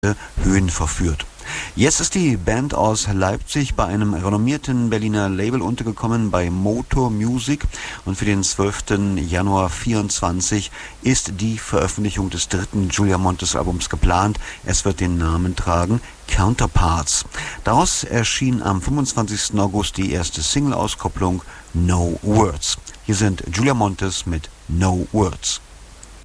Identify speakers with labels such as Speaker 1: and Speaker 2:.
Speaker 1: Höhen verführt. Jetzt ist die Band aus Leipzig bei einem renommierten Berliner Label untergekommen, bei Motor Music, und für den 12. Januar 24 ist die Veröffentlichung des dritten Julia Montes Albums geplant. Es wird den Namen tragen Counterparts. Daraus erschien am 25. August die erste Single-Auskopplung No Words. Hier sind Julia Montes mit No Words.